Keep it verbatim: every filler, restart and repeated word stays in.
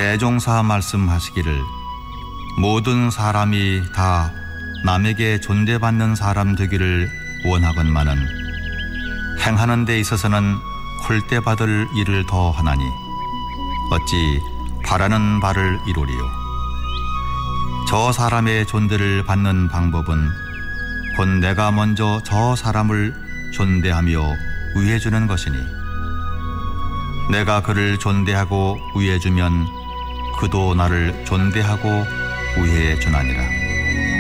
대종사 말씀하시기를 모든 사람이 다 남에게 존대받는 사람 되기를 원하건만은 행하는 데 있어서는 홀대받을 일을 더 하나니 어찌 바라는 바를 이루리요. 저 사람의 존대를 받는 방법은 곧 내가 먼저 저 사람을 존대하며 위해주는 것이니 내가 그를 존대하고 위해주면 그도 나를 존대하고 위해주나니라.